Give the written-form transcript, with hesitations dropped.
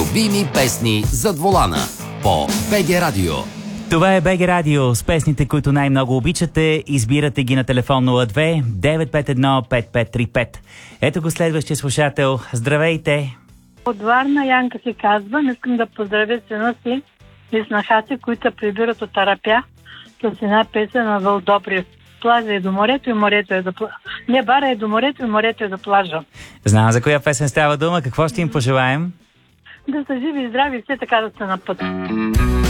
любими песни зад волана по БГ Радио. Това е БГ Радио с песните, които най-много обичате. Избирате ги на телефон 02 951 5535. Ето го следващия слушател. Здравейте! От Варна Янка се казва. Искам да поздравя сина си и снахата, които се прибират от Арапя с една песен на Вълдобрив. Плажа е до морето и морето е до плажа. Не, бара е до морето и морето е до плажа. Знам за коя песен става дума. Какво ще им пожелаем? Да са живи и здрави, все така да са на път.